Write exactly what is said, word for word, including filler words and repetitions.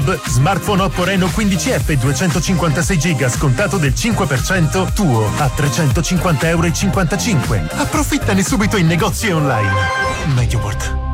Smartphone Oppo Reno quindici F duecentocinquantasei giga scontato del cinque per cento tuo a trecentocinquanta euro e cinquantacinque. Approfittane subito in negozi e online. MediaWorld.